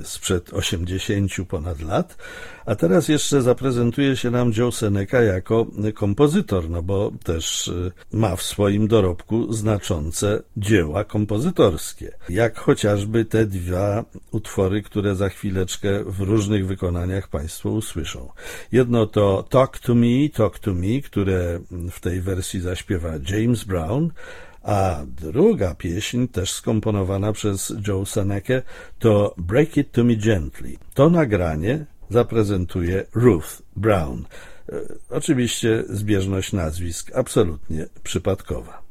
sprzed 80 ponad lat, a teraz jeszcze zaprezentuje się nam Joe Seneca jako kompozytor, no bo też ma w swoim dorobku znaczące dzieła kompozytorskie, jak chociażby te dwa utwory, które za chwileczkę w różnych wykonaniach Państwo usłyszą. Jedno to Talk to Me, które w tej wersji zaśpiewa James Brown, a druga pieśń, też skomponowana przez Joe Seneca, to Break It To Me Gently. To nagranie zaprezentuje Ruth Brown. Oczywiście zbieżność nazwisk absolutnie przypadkowa.